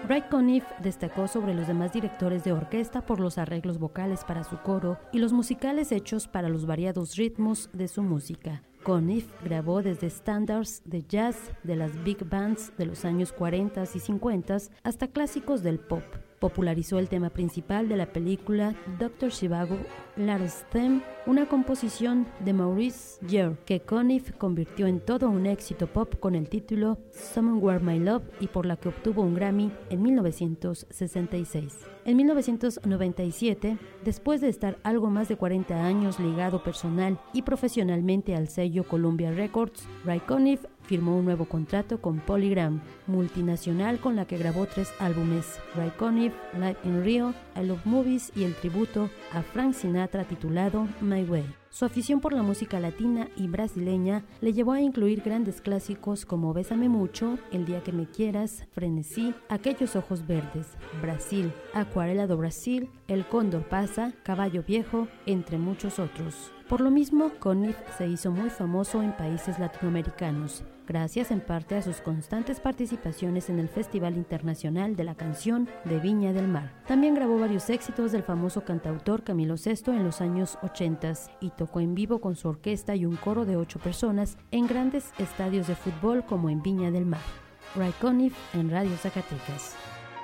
Ray Conniff destacó sobre los demás directores de orquesta por los arreglos vocales para su coro y los musicales hechos para los variados ritmos de su música. Conniff grabó desde estándares de jazz de las big bands de los años 40 y 50 hasta clásicos del pop. Popularizó el tema principal de la película Dr. Zhivago, Last Theme, una composición de Maurice Jarre que Conniff convirtió en todo un éxito pop con el título Somewhere My Love y por la que obtuvo un Grammy en 1966. En 1997, después de estar algo más de 40 años ligado personal y profesionalmente al sello Columbia Records, Ray Conniff firmó un nuevo contrato con Polygram, multinacional con la que grabó 3 álbumes: Ray Conniff, Live in Rio, I Love Movies y el tributo a Frank Sinatra titulado My Way. Su afición por la música latina y brasileña le llevó a incluir grandes clásicos como Bésame Mucho, El Día que Me Quieras, Frenesí, Aquellos Ojos Verdes, Brasil, Acuarela do Brasil, El Cóndor Pasa, Caballo Viejo, entre muchos otros. Por lo mismo, Conniff se hizo muy famoso en países latinoamericanos, gracias en parte a sus constantes participaciones en el Festival Internacional de la Canción de Viña del Mar. También grabó varios éxitos del famoso cantautor Camilo Sesto en los años 80 y tocó en vivo con su orquesta y un coro de 8 personas en grandes estadios de fútbol como en Viña del Mar. Ray Conniff en Radio Zacatecas.